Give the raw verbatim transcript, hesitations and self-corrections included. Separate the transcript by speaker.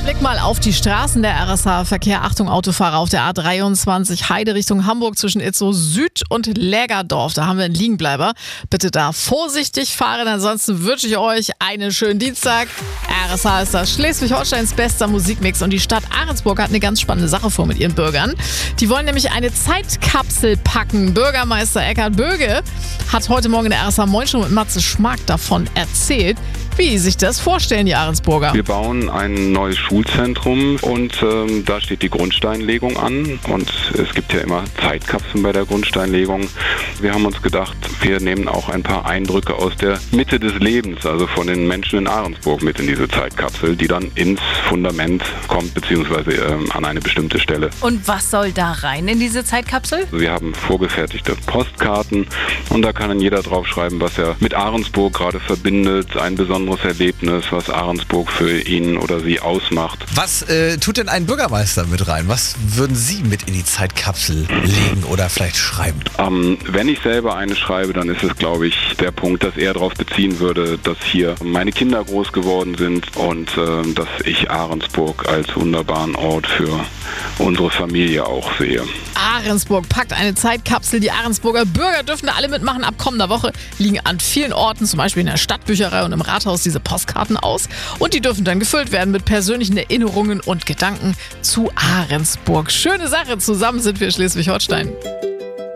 Speaker 1: Blick mal auf die Straßen der R S H-Verkehr. Achtung, Autofahrer auf der A dreiundzwanzig Heide Richtung Hamburg zwischen Itzehoe Süd und Lägerdorf. Da haben wir einen Liegenbleiber. Bitte da vorsichtig fahren, ansonsten wünsche ich euch einen schönen Dienstag. R S H ist das Schleswig-Holsteins bester Musikmix und die Stadt Ahrensburg hat eine ganz spannende Sache vor mit ihren Bürgern. Die wollen nämlich eine Zeitkapsel packen. Bürgermeister Eckhard Böge hat heute Morgen in der R S H Moin Show mit Matze Schmark davon erzählt, wie sich das vorstellen, die Ahrensburger.
Speaker 2: Wir bauen ein neues Schulzentrum und ähm, da steht die Grundsteinlegung an und es gibt ja immer Zeitkapseln bei der Grundsteinlegung. Wir haben uns gedacht, wir nehmen auch ein paar Eindrücke aus der Mitte des Lebens, also von den Menschen in Ahrensburg mit in diese Zeitkapsel, die dann ins Fundament kommt, beziehungsweise ähm, an eine bestimmte Stelle.
Speaker 3: Und was soll da rein in diese Zeitkapsel?
Speaker 2: Wir haben vorgefertigte Postkarten und da kann dann jeder draufschreiben, was er mit Ahrensburg gerade verbindet, ein besonderes Erlebnis, was Ahrensburg für ihn oder sie ausmacht.
Speaker 4: Was äh, tut denn ein Bürgermeister mit rein? Was würden Sie mit in die Zeitkapsel legen oder vielleicht schreiben?
Speaker 2: Ähm, wenn ich selber eine schreibe, dann ist es, glaube ich, der Punkt, dass er darauf beziehen würde, dass hier meine Kinder groß geworden sind und äh, dass ich Ahrensburg als wunderbaren Ort für unsere Familie auch sehe.
Speaker 1: Ahrensburg packt eine Zeitkapsel. Die Ahrensburger Bürger dürfen da alle mitmachen. Ab kommender Woche liegen an vielen Orten, zum Beispiel in der Stadtbücherei und im Rathaus, diese Postkarten aus. Und die dürfen dann gefüllt werden mit persönlichen Erinnerungen und Gedanken zu Ahrensburg. Schöne Sache. Zusammen sind wir Schleswig-Holstein.